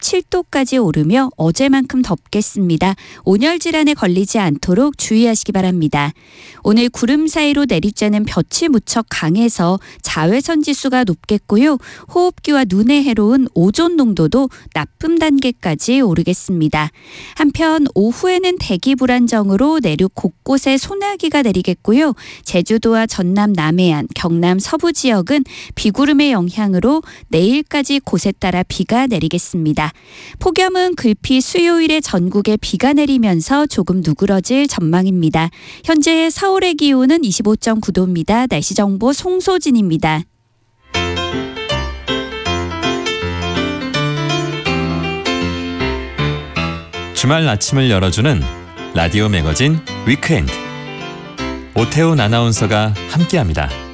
7도까지 오르며 어제만큼 덥겠습니다. 온열 질환에 걸리지 않도록 주의하시기 바랍니다. 오늘 구름 사이로 내리쬐는 볕이 무척 강해서 자외선 지수가 높겠고요. 호흡기와 눈에 해로운 오존 농도도 나쁨 단계까지 오르겠습니다. 한편 오후에는 대기 불안정으로 내륙 곳곳에 소나기가 내리겠고요. 제주도와 전남 남해안, 경남 서부 지역은 비구름의 영향으로 내일까지 곳에 따라 비가 내리겠습니다. 폭염은 글피 수요일에 전국에 비가 내리면서 조금 누그러질 전망입니다. 현재 서울의 기온은 25.9도입니다. 날씨 정보 송소진입니다. 주말 아침을 열어주는 라디오 매거진 위크엔드. 오태훈 아나운서가 함께합니다.